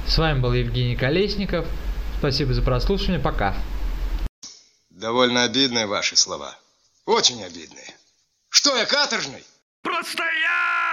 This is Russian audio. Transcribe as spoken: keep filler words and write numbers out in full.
С вами был Евгений Колесников. Спасибо за прослушивание. Пока. Довольно обидные ваши слова. Очень обидные. Что я, каторжный? Просто я...